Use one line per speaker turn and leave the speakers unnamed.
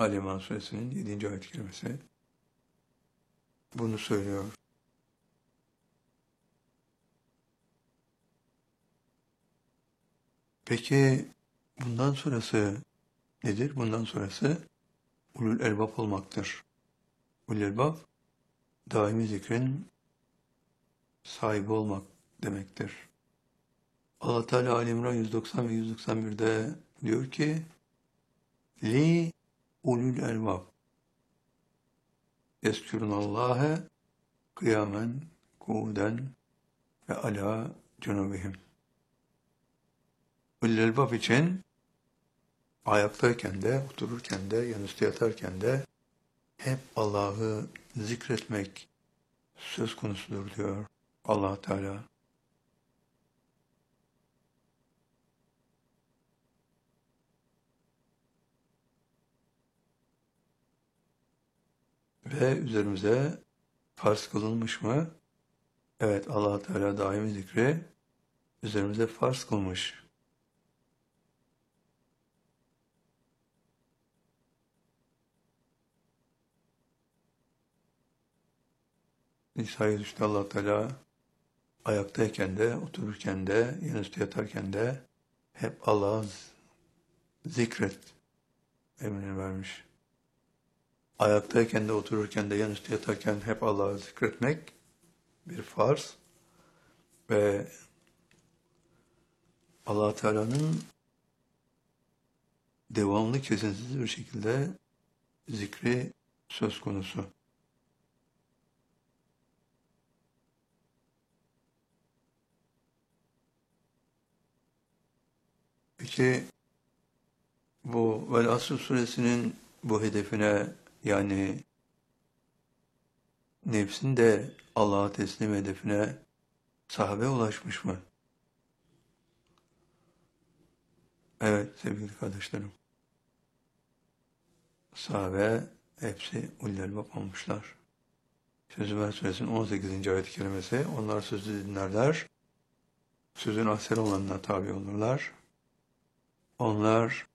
Ali İmran Suresinin 7. ayet-i kerimesi bunu söylüyor. Peki bundan sonrası nedir? Bundan sonrası ulul elbab olmaktır. Ulul elbab daimi zikrin sahibi olmak demektir. Allah Teala Ali İmran 190 ve 191'de diyor ki Li ulul elbab yeskürunallâhe kıyamen kûden ve alâ cunubihim. Ulul elbab için ayaktayken de, otururken de, yanüstü yatarken de hep Allah'ı zikretmek söz konusudur diyor Allah Teala. Ve üzerimize farz kılınmış mı? Evet, Allah Teala daimi zikri üzerimize farz kılmış. Nisa 103'te Allah Teala ayaktayken de, otururken de, yanüstü yatarken de hep Allah'ı zikret emrini vermiş. Ayaktayken de, otururken de, yanüstü yatarken hep Allah'ı zikretmek bir farz ve Allah Teala'nın devamlı kesintisiz bir şekilde zikri söz konusu. Peki bu Vel Asr suresinin bu hedefine yani nefsin de Allah'a teslim hedefine sahabe ulaşmış mı? Evet sevgili kardeşlerim. Sahabe hepsi ulul elbab olmuşlar. Zümer suresinin 18. ayet-i kerimesi onlar sözü dinlerler, sözün ahsen olanına tabi olurlar. Onlar